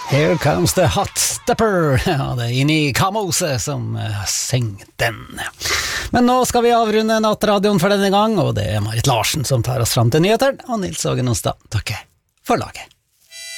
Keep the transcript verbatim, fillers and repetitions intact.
Here comes the hot stepper. Ja, det er inni Kamose som uh, synger den. Men nå skal vi avrunde nattradioen for denne gang, og det er Marit Larsen som tar oss fram til nyheter, og Nils Åge Nonstad takker for laget.